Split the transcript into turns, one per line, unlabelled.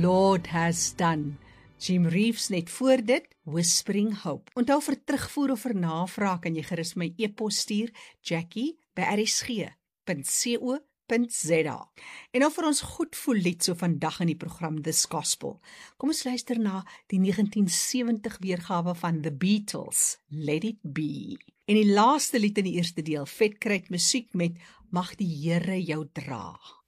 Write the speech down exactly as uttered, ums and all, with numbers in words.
Lord has done. Jim Reeves net voor dit, Whispering Hope. Onthou vir terugvoer of vir navraag kan jy gerus my e-pos stuur, Jackie by r s g punt co punt z a. En nou vir ons goed voel lied so vandag in die program This Gospel. Kom ons luister na die negentien sewentig weergawe van The Beatles, Let It Be. En die laaste lied in die eerste deel, Vetkruid musiek met Mag die Here jou dra.